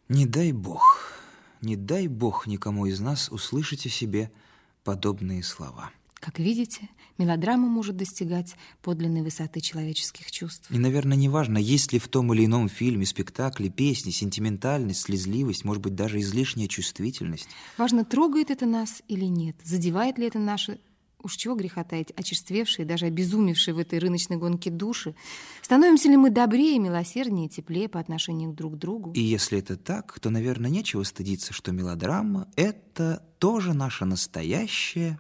Не дай Бог никому из нас услышать о себе подобные слова. Как видите, мелодрама может достигать подлинной высоты человеческих чувств. И, наверное, неважно, есть ли в том или ином фильме, спектакле, песне, сентиментальность, слезливость, может быть, даже излишняя чувствительность. Важно, трогает это нас или нет, задевает ли это наши, уж чего греха таить, очерствевшие, даже обезумевшие в этой рыночной гонке души. Становимся ли мы добрее, милосерднее, теплее по отношению друг к другу? И если это так, то, наверное, нечего стыдиться, что мелодрама — это тоже наша настоящая